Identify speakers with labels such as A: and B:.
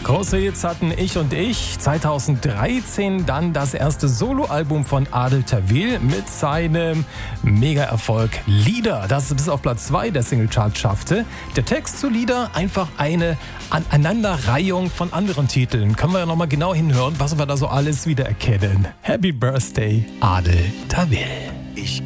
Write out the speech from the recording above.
A: Große Hits hatten Ich und Ich. 2013 dann das erste Soloalbum von Adel Tawil mit seinem Mega-Erfolg Lieder, das es bis auf Platz 2 der Singlecharts schaffte. Der Text zu Lieder einfach eine Aneinanderreihung von anderen Titeln. Können wir ja nochmal genau hinhören, was wir da so alles wiedererkennen. Happy Birthday, Adel Tawil.
B: Ich